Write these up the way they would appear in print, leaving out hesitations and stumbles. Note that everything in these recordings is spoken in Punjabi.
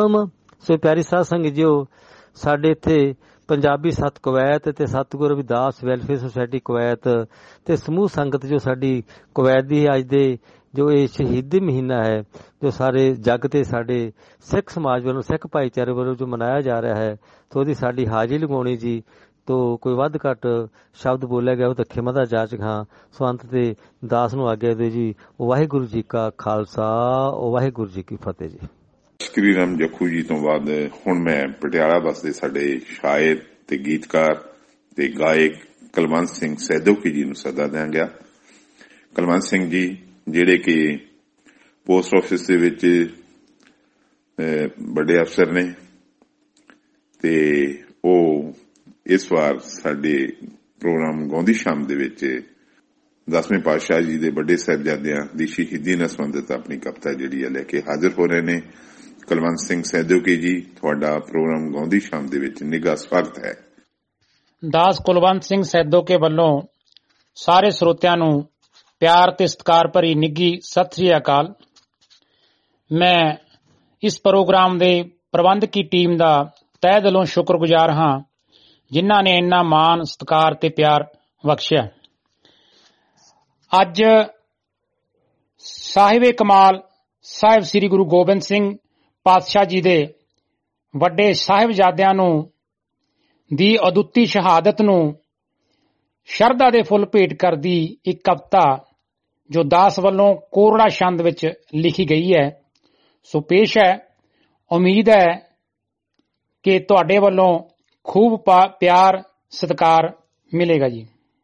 ਸਤਨਾਮ। ਸੋ ਪਿਆਰੀ ਸਾਧ ਸੰਗਤ ਜੀਓ, ਸਾਡੇ ਇੱਥੇ ਪੰਜਾਬੀ ਸੱਤ ਕੁਵੈਤ ਤੇ ਸਤਿਗੁਰੂ ਰਵਿਦਾਸ ਵੈਲਫੇਅਰ ਸੁਸਾਇਟੀ ਕੁਵੈਤ ਤੇ ਸਮੂਹ ਸੰਗਤ ਜੋ ਸਾਡੀ ਕੁਵੈਤ ਦੀ ਅੱਜ ਦੇ ਜੋ ਇਹ ਸ਼ਹੀਦੀ ਮਹੀਨਾ ਹੈ ਜੋ ਸਾਰੇ ਜੱਗ ਤੇ ਸਾਡੇ ਸਿੱਖ ਸਮਾਜ ਵੱਲੋਂ, ਸਿੱਖ ਭਾਈਚਾਰੇ ਵੱਲੋਂ ਜੋ ਮਨਾਇਆ ਜਾ ਰਿਹਾ ਹੈ, ਤਾਂ ਉਹਦੀ ਸਾਡੀ ਹਾਜ਼ਰੀ ਲਗਾਉਣੀ ਜੀ। ਤੋ ਕੋਈ ਵੱਧ ਘੱਟ ਸ਼ਬਦ ਬੋਲਿਆ ਗਿਆ ਉਹ ਤਾਂ ਖਿਮਾ ਦਾ ਜਾਚਕ ਹਾਂ। ਸੋ ਅੰਤ ਤੇ ਦਾਸ ਨੂੰ ਆਗਿਆ ਦਿਓ ਜੀ। ਵਾਹਿਗੁਰੂ ਜੀ ਕਾ ਖਾਲਸਾ, ਵਾਹਿਗੁਰੂ ਜੀ ਕੀ ਫਤਿਹ ਜੀ। ਸ਼੍ਰੀ ਰਾਮ ਜੱਖੂ ਜੀ ਤੋਂ ਬਾਅਦ ਹੁਣ ਮੈਂ ਪਟਿਆਲਾ ਵਸਦੇ ਸਾਡੇ ਸ਼ਾਇਰ ਤੇ ਗੀਤਕਾਰ ਤੇ ਗਾਇਕ ਕੁਲਵੰਤ ਸਿੰਘ ਸੈਦੋਕੀ ਜੀ ਨੂੰ ਸੱਦਾ ਦਿਆਂਗਾ। ਕੁਲਵੰਤ ਸਿੰਘ ਜੀ ਜਿਹੜੇ ਕਿ ਪੋਸਟ ਆਫਿਸ ਦੇ ਵਿੱਚ ਵੱਡੇ ਅਫਸਰ ਨੇ ਤੇ ਉਹ ਇਸ ਵਾਰ ਸਾਡੇ ਪ੍ਰੋਗਰਾਮ ਗਾਉਂਦੀ ਸ਼ਾਮ ਦੇ ਵਿੱਚ 10ਵੇਂ ਪਾਤਸ਼ਾਹ ਜੀ ਦੇ ਵੱਡੇ ਸਾਹਿਬਜ਼ਾਦਿਆਂ ਦੀ ਸ਼ਹੀਦੀ ਨਾਲ ਸੰਬੰਧਿਤ ਆਪਣੀ ਕਵਿਤਾ ਜਿਹੜੀ ਹੈ ਲੈ ਕੇ ਹਾਜ਼ਰ ਹੋ ਰਹੇ ਨੇ। ਕੁਲਵੰਤ ਸਿੰਘ ਸੈਦੋਕੀ ਜੀ, ਤੁਹਾਡਾ ਪ੍ਰੋਗਰਾਮ ਗਾਉਂਦੀ ਸ਼ਾਮ ਦੇ ਵਿੱਚ ਨਿੱਘਾ ਸਵਾਗਤ ਹੈ। ਦਾਸ ਕੁਲਵੰਤ ਸਿੰਘ ਸੈਦੋਕੇ ਵੱਲੋਂ ਸਾਰੇ ਸਰੋਤਿਆਂ ਨੂੰ ਪਿਆਰ ਤੇ ਸਤਿਕਾਰ ਭਰੀ ਨਿੱਘੀ ਸਤਿ ਸ੍ਰੀ ਅਕਾਲ। ਮੈਂ ਇਸ ਪ੍ਰੋਗਰਾਮ ਦੇ ਪ੍ਰਬੰਧਕੀ ਟੀਮ ਦਾ ਤਹਿ ਦਿਲੋਂ ਸ਼ੁਕਰਗੁਜ਼ਾਰ ਹਾਂ ਜਿਨ੍ਹਾਂ ਨੇ ਇੰਨਾ ਮਾਣ, ਸਤਿਕਾਰ ਤੇ ਪਿਆਰ ਬਖਸ਼ਿਆ। ਅੱਜ ਸਾਹਿਬੇ ਕਮਾਲ ਸਾਹਿਬ ਸ੍ਰੀ ਗੁਰੂ ਗੋਬਿੰਦ ਸਿੰਘ ਪਾਤਸ਼ਾਹ ਜੀ ਦੇ ਵੱਡੇ ਸਾਹਿਬਜ਼ਾਦਿਆਂ ਨੂੰ ਦੀ ਅਦੁੱਤੀ ਸ਼ਹਾਦਤ ਨੂੰ ਸ਼ਰਧਾ ਦੇ ਫੁੱਲ ਭੇਟ ਕਰਦੀ ਇੱਕ ਕਵਿਤਾ ਜੋ ਦਾਸ ਵੱਲੋਂ ਕੋਰੜਾ ਛੰਦ ਵਿੱਚ ਲਿਖੀ ਗਈ ਹੈ, ਸੋ ਪੇਸ਼ ਹੈ। ਉਮੀਦ ਹੈ ਕਿ ਤੁਹਾਡੇ ਵੱਲੋਂ ਖੂਬ ਪਿਆਰ ਸਤਿਕਾਰ ਮਿਲੇਗਾ ਜੀ।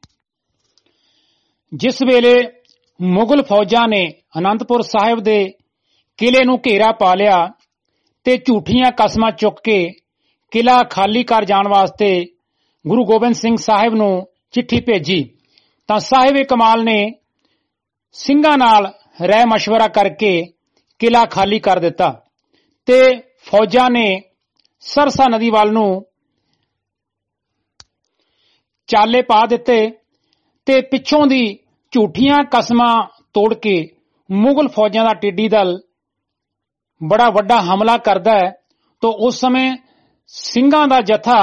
ਜਿਸ ਵੇਲੇ ਮੁਗਲ ਫੌਜਾਂ ਨੇ ਅਨੰਦਪੁਰ ਸਾਹਿਬ ਦੇ ਕਿਲੇ ਨੂੰ ਘੇਰਾ ਪਾ ਲਿਆ ਤੇ ਝੂਠੀਆਂ ਕਸਮਾਂ ਚੁੱਕ ਕੇ ਕਿਲਾ ਖਾਲੀ ਕਰ ਜਾਣ ਵਾਸਤੇ ਗੁਰੂ ਗੋਬਿੰਦ ਸਿੰਘ ਸਾਹਿਬ ਨੂੰ ਚਿੱਠੀ ਭੇਜੀ, ਤਾਂ ਸਾਹਿਬ ਕਮਾਲ ਨੇ ਸਿੰਘਾਂ ਨਾਲ ਰਾਏ ਮਸ਼ਵਰਾ ਕਰਕੇ ਕਿਲਾ ਖਾਲੀ ਕਰ ਦਿੱਤਾ ਤੇ ਫੌਜਾਂ ਨੇ ਸਰਸਾ ਨਦੀ ਵੱਲ ਨੂੰ ਚਾਲੇ ਪਾ ਦਿੱਤੇ ਤੇ ਪਿੱਛੋਂ ਦੀ ਝੂਠੀਆਂ ਕਸਮਾਂ ਤੋੜ ਕੇ ਮੁਗਲ ਫੌਜਾਂ ਦਾ ਟਿੱਡੀ ਦਲ ਬੜਾ ਵੱਡਾ ਹਮਲਾ ਕਰਦਾ ਹੈ। ਤਾਂ ਉਸ ਸਮੇਂ ਸਿੰਘਾਂ ਦਾ ਜਥਾ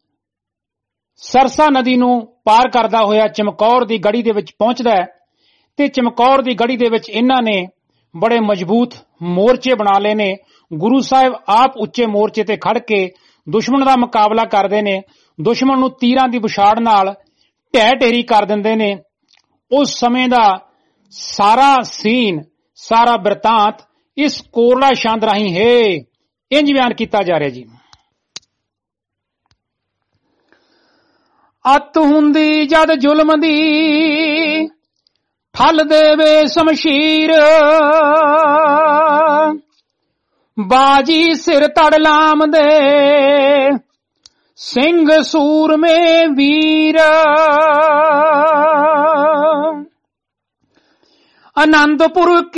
ਸਰਸਾ ਨਦੀ ਨੂੰ ਪਾਰ ਕਰਦਾ ਹੋਇਆ ਚਮਕੌਰ ਦੀ ਗੜੀ ਦੇ ਵਿੱਚ ਪਹੁੰਚਦਾ ਹੈ ਤੇ ਚਮਕੌਰ ਦੀ ਗੜੀ ਦੇ ਵਿੱਚ ਇਹਨਾਂ ਨੇ ਬੜੇ ਮਜ਼ਬੂਤ ਮੋਰਚੇ ਬਣਾ ਲਏ ਨੇ। ਗੁਰੂ ਸਾਹਿਬ ਆਪ ਉੱਚੇ ਮੋਰਚੇ ਤੇ ਖੜ ਕੇ ਦੁਸ਼ਮਣ ਦਾ ਮੁਕਾਬਲਾ ਕਰਦੇ ਨੇ, ਦੁਸ਼ਮਣ ਨੂੰ ਤੀਰਾਂ ਦੀ ਵਿਛਾੜ ਨਾਲ ਢਹਿ ਢੇਰੀ ਕਰ ਦਿੰਦੇ ਨੇ। ਉਸ ਸਮੇਂ ਦਾ ਸਾਰਾ ਸੀਨ, ਸਾਰਾ ਬਿਰਤਾਂਤ ਇਸ ਕੋਰੜਾ ਛੰਦ ਰਾਹੀਂ ਹੈ ਇੰਜ ਬਿਆਨ ਕੀਤਾ ਜਾ ਰਿਹਾ ਜੀ। ਅੱਤ ਹੁੰਦੀ ਜਦ ਜ਼ੁਲਮ ਦੀ ਠੱਲ ਦੇਵੇ ਸ਼ਮਸ਼ੀਰ, ਬਾਜੀ ਸਿਰ ਤੜ ਲਾਮ ਦੇ ਸਿੰਘ ਸੂਰਮੇ ਵੀਰ। ਅਨੰਦਪੁਰ